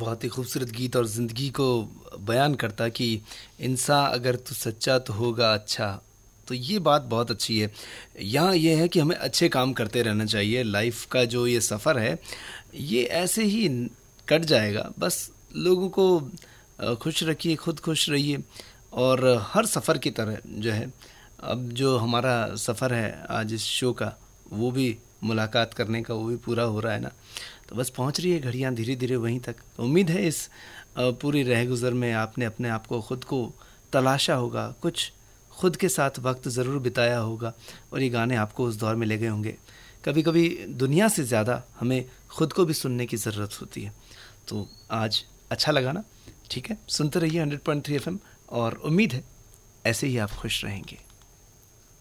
बहुत ही खूबसूरत गीत और ज़िंदगी को बयान करता कि इंसान अगर तू सच्चा तो होगा अच्छा। तो ये बात बहुत अच्छी है। यहाँ ये है कि हमें अच्छे काम करते रहना चाहिए। लाइफ का जो ये सफ़र है ये ऐसे ही कट जाएगा। बस लोगों को खुश रखिए, खुद खुश रहिए। और हर सफ़र की तरह जो है, अब जो हमारा सफ़र है आज इस शो का, वो भी मुलाकात करने का वो भी पूरा हो रहा है ना। तो बस पहुंच रही है घड़ियां धीरे धीरे वहीं तक। तो उम्मीद है इस पूरी रह गुज़र में आपने अपने आप को खुद को तलाशा होगा, कुछ खुद के साथ वक्त ज़रूर बिताया होगा और ये गाने आपको उस दौर में ले गए होंगे। कभी कभी दुनिया से ज़्यादा हमें खुद को भी सुनने की ज़रूरत होती है। तो आज अच्छा लगा ना? ठीक है, सुनते रहिए 100.3 FM और उम्मीद है ऐसे ही आप खुश रहेंगे।